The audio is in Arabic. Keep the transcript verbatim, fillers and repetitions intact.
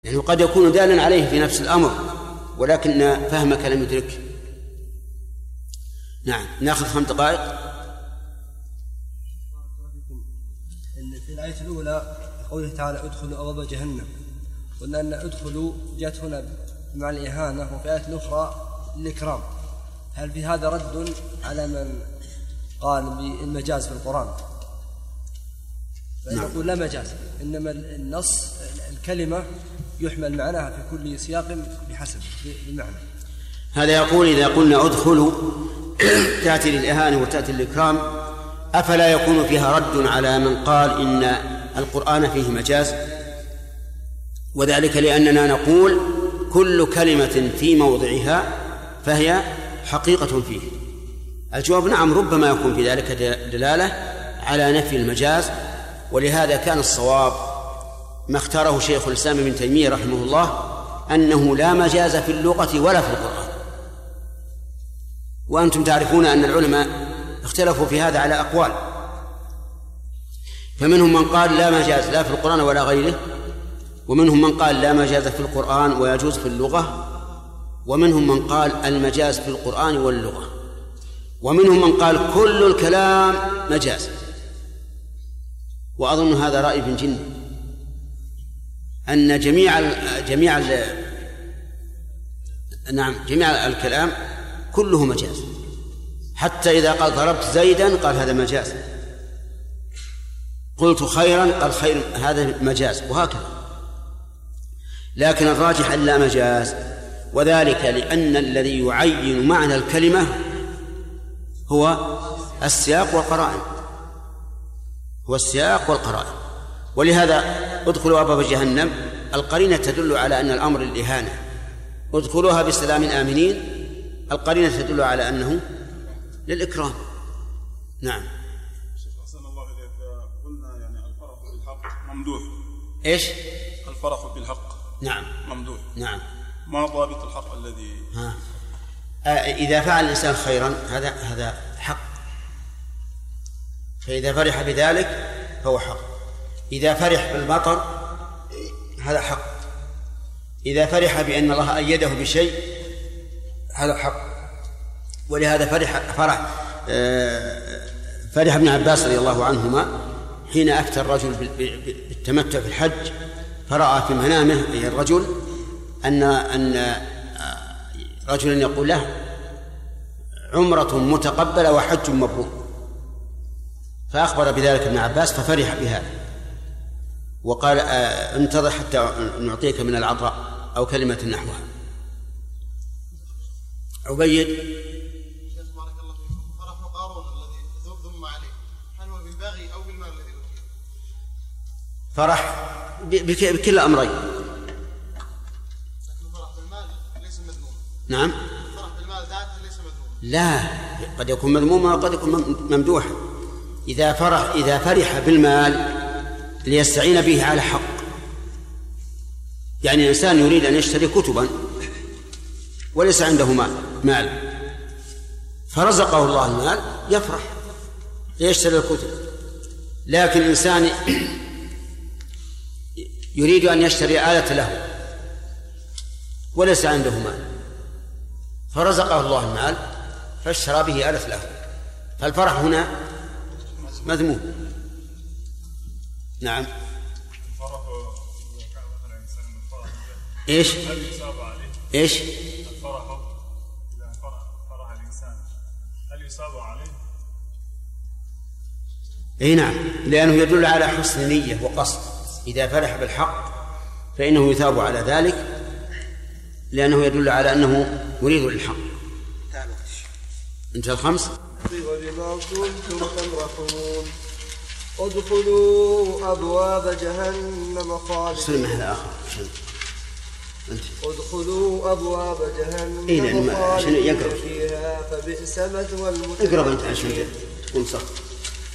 يعني قد يكون دالا عليه في نفس الأمر ولكن فهمك لم يدركه. نعم، ناخذ خمس دقائق. في الآية الأولى قوله تعالى ادخلوا أبواب جهنم، قلنا أن ادخلوا جاءت هنا بمعنى الإهانة، وفي آية أخرى الإكرام. هل في هذا رد على من قال بالمجاز في القرآن؟ فنقول لا مجاز، إنما النص الكلمة يحمل معناها في كل سياق بحسب المعنى. هذا يقول إذا قلنا ادخلوا تأتي للإهانة وتأتي للإكرام، أفلا يكون فيها رد على من قال إن القرآن فيه مجاز؟ وذلك لأننا نقول كل كلمة في موضعها فهي حقيقة فيه. الجواب نعم، ربما يكون في ذلك دلالة على نفي المجاز، ولهذا كان الصواب ما اختاره شيخ الإسلام ابن تيمية رحمه الله أنه لا مجاز في اللغة ولا في القرآن. وأنتم تعرفون أن العلماء اختلفوا في هذا على أقوال، فمنهم من قال لا مجاز لا في القرآن ولا غيره، ومنهم من قال لا مجاز في القرآن ويجوز في اللغة، ومنهم من قال المجاز في القرآن واللغة، ومنهم من قال كل الكلام مجاز. وأظن هذا رأي ابن جندي أن جميع ال جميع ال نعم جميع الكلام كله مجاز، حتى إذا قال ضربت زيدا قال هذا مجاز، قلت خيرا قال خير هذا مجاز، وهكذا. لكن الراجح أن لا مجاز، وذلك لأن الذي يعين معنى الكلمة هو السياق والقرائن، هو السياق والقرائن. ولهذا ادخلوا أبواب جهنم القرينة تدل على أن الأمر للإهانة، ادخلوها بسلام آمنين القرينة تدل على أنه للإكرام. نعم. شيخ أحسن الله إليك، قلنا يعني الفرح بالحق ممدوح. إيش؟ الفرح بالحق نعم ممدوح. نعم. ما ضابط الحق الذي ها. إذا فعل الإنسان خيرا هذا هذا حق، فإذا فرح بذلك فهو حق. إذا فرح بالمطر هذا حق. إذا فرح بأن الله أيده بشيء هذا حق. ولهذا فرح فرح فرح ابن عباس رضي الله عنهما حين أفتى الرجل بالتمتع في الحج، فرأى في منامه أي الرجل أن أن رجلا يقول له عمرة متقبلة وحج مبرور، فأخبر بذلك ابن عباس ففرح بهذا وقال انتظر حتى نعطيك من العطاء أو كلمة نحوها. عبيد. بارك الله فيكم. فرح قارون الذي ذم عليه هل هو بالباغي أو بالمال الذي أوتيه؟ فرح بكل أمرين. لكن الفرح بالمال ليس مذموما. نعم. الفرح بالمال ذاته ليس مذموما. لا، قد يكون مذموما وقد يكون ممدوحا. إذا فرح إذا فرح بالمال ليستعين به على حق، يعني الإنسان يريد أن يشتري كتبا وليس عنده مال مال فرزقه الله المال يفرح ليشتري الكتب. لكن الإنسان يريد أن يشتري آلة له وليس عنده مال فرزقه الله المال فاشترى به آلة له، فالفرح هنا مذموم. نعم. الفرح إذا كان مثلا إنسان من الفرح إيش؟ هل يصاب عليه؟ إيش؟ الفرح إذا فرح فرح الإنسان هل يصاب عليه؟ أي نعم، لأنه يدل على حسن نية وقصد. إذا فرح بالحق فإنه يثاب على ذلك لأنه يدل على أنه يريد الحق. انتهى الخمس. وبما كنتم تمرحون ادخلوا أبواب جهنم خالدين. سلم هذا آخر. ادخلوا أبواب جهنم إيه عشان يقرب فيها فبئس مثوى المتكبرين. اقرب أنت عشان تكون صح.